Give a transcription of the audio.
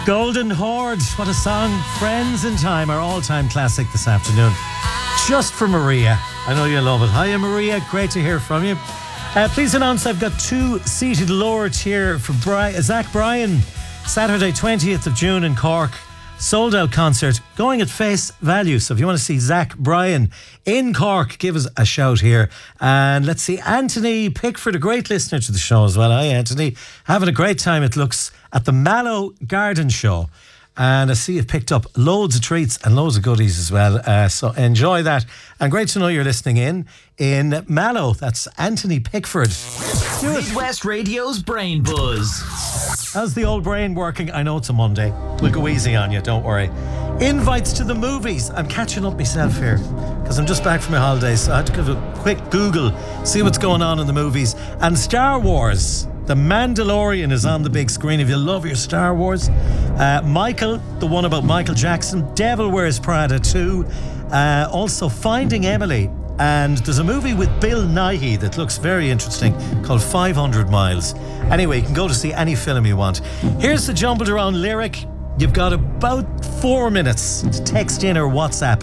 Golden Horde, what a song. Friends in Time, our all-time classic this afternoon. Just for Maria. I know you love it. Hiya, Maria. Great to hear from you. Please announce I've got 2 seated lords here for Zach Bryan. Saturday, 20th of June in Cork. Sold out concert, going at face value. So if you want to see Zach Bryan in Cork, give us a shout here. And let's see, Anthony Pickford, a great listener to the show as well. Hi, Anthony. Having a great time, it looks, at the Mallow Garden Show. And I see you've picked up loads of treats and loads of goodies as well. So enjoy that. And great to know you're listening in Mallow. That's Anthony Pickford. Midwest Radio's Brain Buzz. How's the old brain working? I know it's a Monday. We'll go easy on you, don't worry. Invites to the movies. I'm catching up myself here because I'm just back from my holidays, so I had to give a quick Google, see what's going on in the movies. And Star Wars, The Mandalorian, is on the big screen. If you love your Star Wars, Michael, the one about Michael Jackson, Devil Wears Prada 2, also Finding Emily. And there's a movie with Bill Nighy that looks very interesting called 500 Miles. Anyway, you can go to see any film you want. Here's the jumbled around lyric. You've got about 4 minutes to text in or WhatsApp